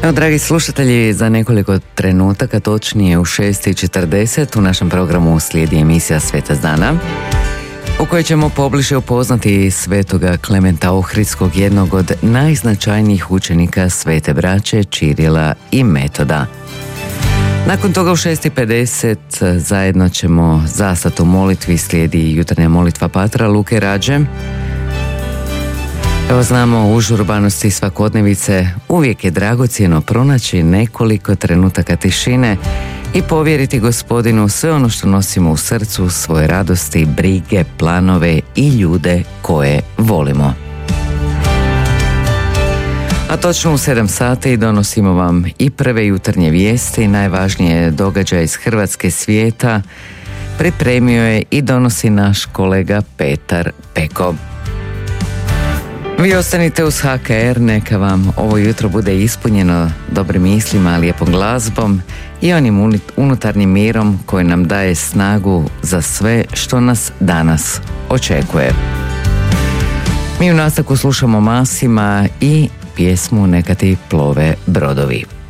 Evo, dragi slušatelji, za nekoliko trenutaka, točnije u 6:40 u našem programu slijedi emisija Sveta dana, u kojoj ćemo pobliže upoznati svetoga Klementa Ohridskog, jednog od najznačajnijih učenika Svete braće Čirila i Metoda. Nakon toga u 6:50 zajedno ćemo zastati u molitvi, slijedi jutarnja molitva Patra Luke Rađe. Evo, znamo, u užurbanosti svakodnevice uvijek je dragocjeno pronaći nekoliko trenutaka tišine i povjeriti Gospodinu sve ono što nosimo u srcu, svoje radosti, brige, planove i ljude koje volimo. A točno u 7 sati donosimo vam i prve jutarnje vijesti, najvažnije događaje iz Hrvatske, svijeta. Pripremio je i donosi naš kolega Petar Peko. Vi ostanite uz HKR, neka vam ovo jutro bude ispunjeno dobrim mislima, lijepom glazbom i onim unutarnjim mirom koji nam daje snagu za sve što nas danas očekuje. Mi u nastavku slušamo Masima i pjesmu Neka ti plove brodovi.